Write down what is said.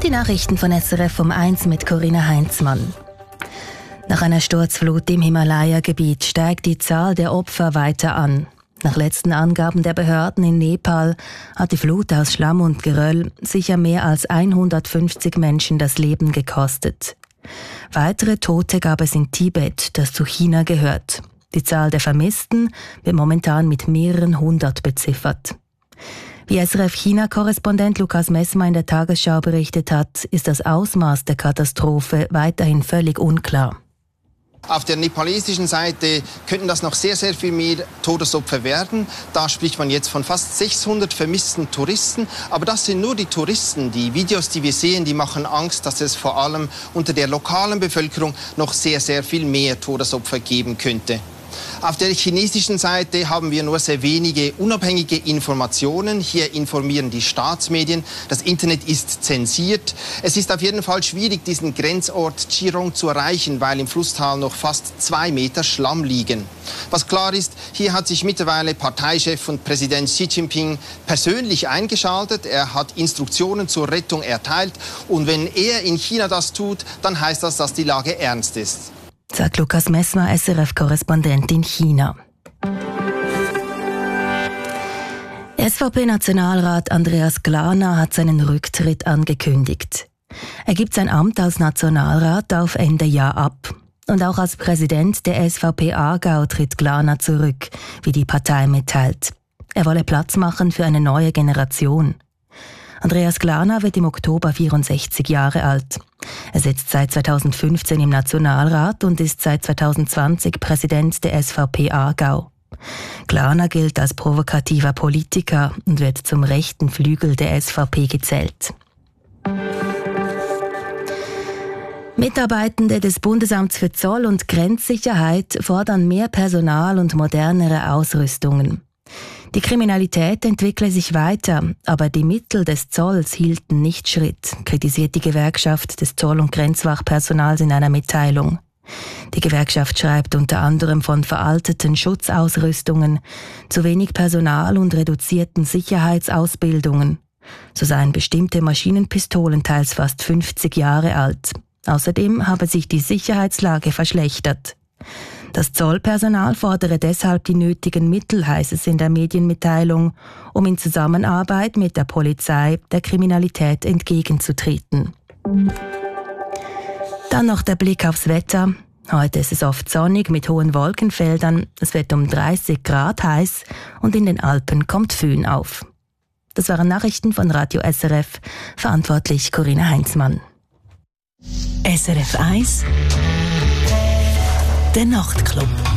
Die Nachrichten von SRF um 1 mit Corinna Heinzmann. Nach einer Sturzflut im Himalaya-Gebiet steigt die Zahl der Opfer weiter an. Nach letzten Angaben der Behörden in Nepal hat die Flut aus Schlamm und Geröll sicher mehr als 150 Menschen das Leben gekostet. Weitere Tote gab es in Tibet, das zu China gehört. Die Zahl der Vermissten wird momentan mit mehreren hundert beziffert. Wie SRF-China-Korrespondent Lukas Messmer in der Tagesschau berichtet hat, ist das Ausmaß der Katastrophe weiterhin völlig unklar. Auf der nepalesischen Seite könnten das noch sehr, sehr viel mehr Todesopfer werden. Da spricht man jetzt von fast 600 vermissten Touristen. Aber das sind nur die Touristen. Die Videos, die wir sehen, die machen Angst, dass es vor allem unter der lokalen Bevölkerung noch sehr, sehr viel mehr Todesopfer geben könnte. Auf der chinesischen Seite haben wir nur sehr wenige unabhängige Informationen. Hier informieren die Staatsmedien. Das Internet ist zensiert. Es ist auf jeden Fall schwierig, diesen Grenzort Chirong zu erreichen, weil im Flusstal noch fast 2 Meter Schlamm liegen. Was klar ist, hier hat sich mittlerweile Parteichef und Präsident Xi Jinping persönlich eingeschaltet. Er hat Instruktionen zur Rettung erteilt. Und wenn er in China das tut, dann heißt das, dass die Lage ernst ist. Sagt Lukas Messmer, SRF-Korrespondent in China. SVP-Nationalrat Andreas Glarner hat seinen Rücktritt angekündigt. Er gibt sein Amt als Nationalrat auf Ende Jahr ab. Und auch als Präsident der SVP Aargau tritt Glarner zurück, wie die Partei mitteilt. Er wolle Platz machen für eine neue Generation. Andreas Glarner wird im Oktober 64 Jahre alt. Er sitzt seit 2015 im Nationalrat und ist seit 2020 Präsident der SVP Aargau. Glarner gilt als provokativer Politiker und wird zum rechten Flügel der SVP gezählt. Mitarbeitende des Bundesamts für Zoll- und Grenzsicherheit fordern mehr Personal und modernere Ausrüstungen. Die Kriminalität entwickle sich weiter, aber die Mittel des Zolls hielten nicht Schritt, kritisiert die Gewerkschaft des Zoll- und Grenzwachpersonals in einer Mitteilung. Die Gewerkschaft schreibt unter anderem von veralteten Schutzausrüstungen, zu wenig Personal und reduzierten Sicherheitsausbildungen. So seien bestimmte Maschinenpistolen teils fast 50 Jahre alt. Außerdem habe sich die Sicherheitslage verschlechtert. Das Zollpersonal fordere deshalb die nötigen Mittel, heißt es in der Medienmitteilung, um in Zusammenarbeit mit der Polizei der Kriminalität entgegenzutreten. Dann noch der Blick aufs Wetter. Heute ist es oft sonnig mit hohen Wolkenfeldern. Es wird um 30 Grad heiß und in den Alpen kommt Föhn auf. Das waren Nachrichten von Radio SRF. Verantwortlich Corinna Heinzmann. SRF 1 Der Nachtclub.